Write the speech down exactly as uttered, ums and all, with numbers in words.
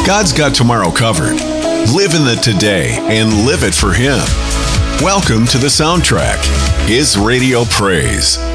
God's got tomorrow covered. Live in the today and live it for Him. Welcome to the Soundtrack, His Radio Praise.